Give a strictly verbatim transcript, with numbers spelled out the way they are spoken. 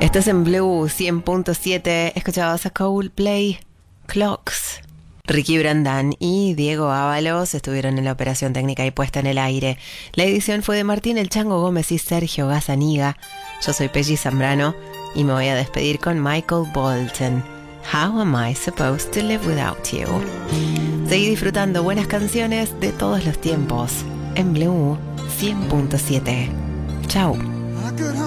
Estás en Blue cien punto siete, escuchabas a Coldplay, Clocks. Ricky Brandán y Diego Ábalos estuvieron en la operación técnica y puesta en el aire. La edición fue de Martín El Chango Gómez y Sergio Gazzaniga. Yo soy Pelli Zambrano y me voy a despedir con Michael Bolton. How am I supposed to live without you? Seguí disfrutando buenas canciones de todos los tiempos en Blue cien punto siete. Chau.